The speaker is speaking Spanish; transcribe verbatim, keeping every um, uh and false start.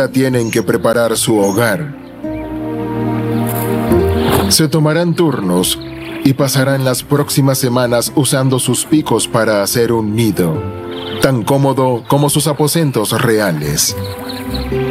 tienen que preparar su hogar. Se tomarán turnos y pasarán las próximas semanas usando sus picos para hacer un nido, tan cómodo como sus aposentos reales.